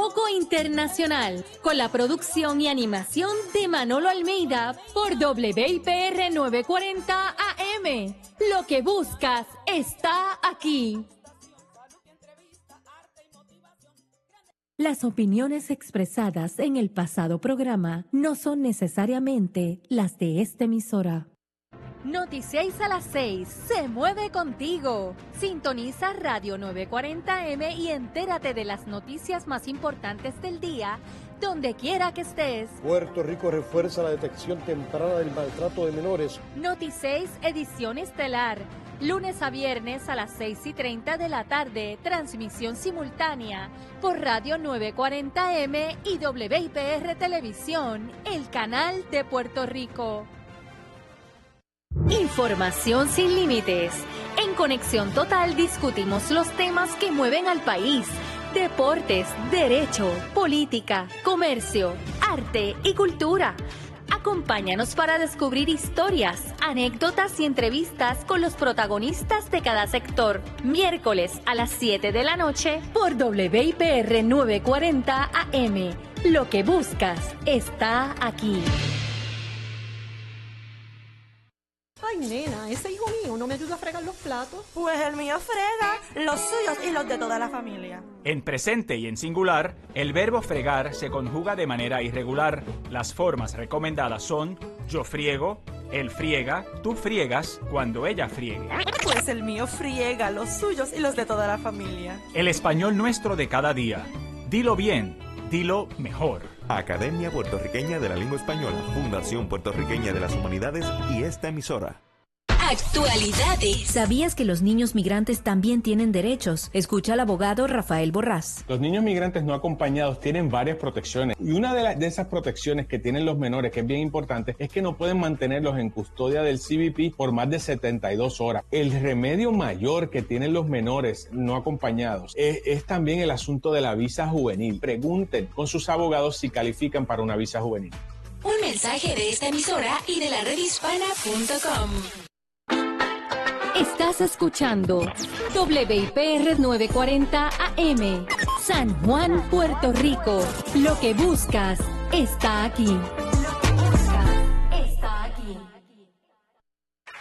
Foco Internacional, con la producción y animación de Manolo Almeida por WIPR 940 AM. Lo que buscas está aquí. Las opiniones expresadas en el pasado programa no son necesariamente las de esta emisora. Noti 6 a las 6, se mueve contigo. Sintoniza Radio 940M y entérate de las noticias más importantes del día, donde quiera que estés. Puerto Rico refuerza la detección temprana del maltrato de menores. Noti 6, edición estelar. Lunes a viernes a las 6:30 de la tarde, transmisión simultánea por Radio 940M y WIPR Televisión, el canal de Puerto Rico. Información sin límites. En Conexión Total discutimos los temas que mueven al país. Deportes, derecho, política, comercio, arte y cultura. Acompáñanos para descubrir historias, anécdotas y entrevistas con los protagonistas de cada sector. Miércoles a las 7 de la noche por WIPR 940 AM. Lo que buscas está aquí. Ay, nena, ese hijo mío no me ayuda a fregar los platos. Pues el mío frega, los suyos y los de toda la familia. En presente y en singular, el verbo fregar se conjuga de manera irregular. Las formas recomendadas son yo friego, él friega, tú friegas, cuando ella friegue. Pues el mío friega, los suyos y los de toda la familia. El español nuestro de cada día. Dilo bien, dilo mejor. Academia Puertorriqueña de la Lengua Española, Fundación Puertorriqueña de las Humanidades y esta emisora. Actualidades. ¿Sabías que los niños migrantes también tienen derechos? Escucha al abogado Rafael Borrás. Los niños migrantes no acompañados tienen varias protecciones y una de esas protecciones que tienen los menores, que es bien importante, es que no pueden mantenerlos en custodia del CBP por más de 72 horas. El remedio mayor que tienen los menores no acompañados es también el asunto de la visa juvenil. Pregunten con sus abogados si califican para una visa juvenil. Un mensaje de esta emisora y de la redhispana.com. Estás escuchando WIPR 940 AM, San Juan, Puerto Rico. Lo que buscas está aquí.